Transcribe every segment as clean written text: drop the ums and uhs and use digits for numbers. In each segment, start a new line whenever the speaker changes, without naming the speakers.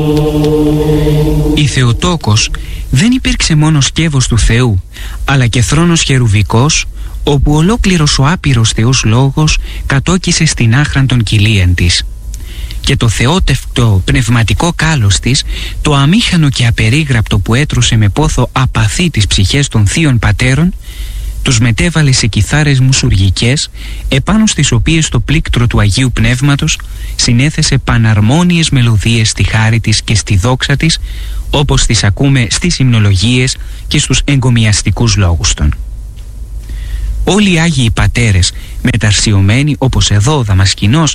Η Θεοτόκος δεν υπήρξε μόνο σκεύος του Θεού, αλλά και θρόνος χερουβικός, όπου ολόκληρος ο άπειρος Θεός Λόγος κατόκισε στην άχραν των κοιλίαν της. Και το θεότευτο πνευματικό κάλος της, το αμήχανο και απερίγραπτο που έτρωσε με πόθο απαθή τις ψυχές των θείων πατέρων, τους μετέβαλε σε κιθάρες μουσουργικές, επάνω στις οποίες το πλήκτρο του Αγίου Πνεύματος συνέθεσε παναρμόνιες μελωδίες στη χάρη της και στη δόξα της, όπως τις ακούμε στις υμνολογίες και στους εγκομιαστικούς λόγους των. Όλοι οι Άγιοι Πατέρες, μεταρσιωμένοι όπως εδώ ο Δαμασκηνός,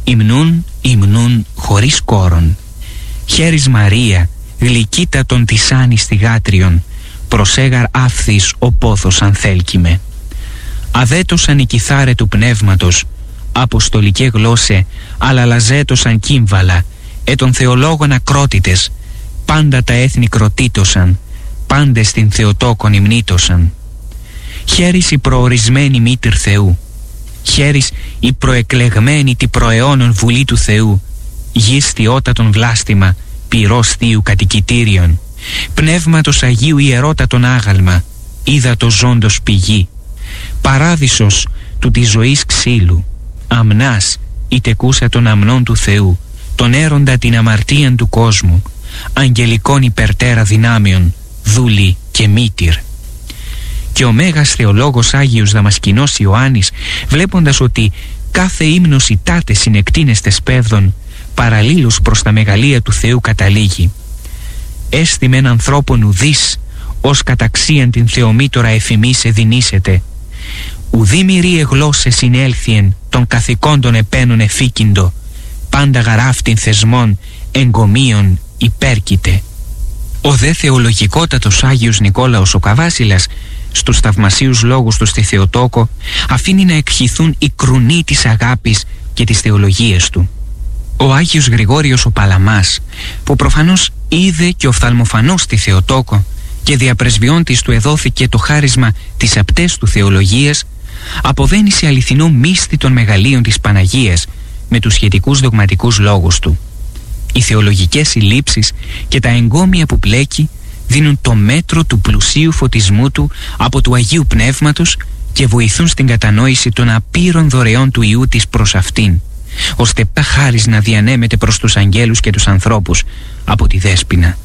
υμνούν χωρίς κόρον. Χέρις Μαρία, γλυκύτατον της άνης θυγάτριον, προσέγαρ άφθης ο πόθος ανθέλκυμε. Αδέτωσαν οι κιθάρε του πνεύματος, αποστολικέ γλώσσε, αλλά λαζέτωσαν κύμβαλα, των θεολόγων ακρότητες, πάντα τα έθνη κροτήτωσαν, πάντες την Θεοτόκον υμνήτωσαν. Χέρις η προορισμένη μήτηρ Θεού, χέρις η προεκλεγμένη τη προαιώνων βουλή του Θεού, γης θειότατον βλάστημα, πυρός θείου κατοικητήριον, πνεύματος Αγίου ιερότατον άγαλμα, ύδατο ζώντος πηγή, παράδεισος του της ζωής ξύλου, αμνάς η τεκούσα των αμνών του Θεού, τον έροντα την αμαρτίαν του κόσμου, αγγελικών υπερτέρα δυνάμεων, δούλη και μήτηρ. Και ο Μέγας Θεολόγος Άγιος Δαμασκηνός Ιωάννης, βλέποντας ότι κάθε ύμνος ητάται συνεκτείνεστε σπέβδων, παραλλήλους προς τα μεγαλεία του Θεού καταλήγει. Έστιμεν ανθρώπων ουδείς, ως καταξίαν την Θεομήτωρα εφημίσε δυνήσετε. Ουδή μυρίε γλώσσε συνέλθιεν των καθηκόντων επένων εφήκυντο, πάντα γαράφτην θεσμών εγκομείων υπέρκειται. Ο δε θεολογικότατος Άγιος Νικόλαος ο Καβάσιλας, στους θαυμασίους λόγους του στη Θεοτόκο, αφήνει να εκχυθούν οι κρουνοί της αγάπης και τις θεολογίες του. Ο Άγιος Γρηγόριος ο Παλαμάς, που προφανώς είδε και οφθαλμοφανώς στη Θεοτόκο και διαπρεσβειών της του εδόθηκε το χάρισμα της απτές του θεολογίας, αποβαίνει σε αληθινό μύστη των μεγαλείων της Παναγίας με τους σχετικούς δογματικούς λόγους του. Οι θεολογικές συλλήψεις και τα εγκόμια που πλέκει δίνουν το μέτρο του πλουσίου φωτισμού του από του Αγίου Πνεύματος και βοηθούν στην κατανόηση των απείρων δωρεών του Υιού της προς αυτήν, ώστε τα χάρις να διανέμεται προς τους αγγέλους και τους ανθρώπους από τη Δέσποινα.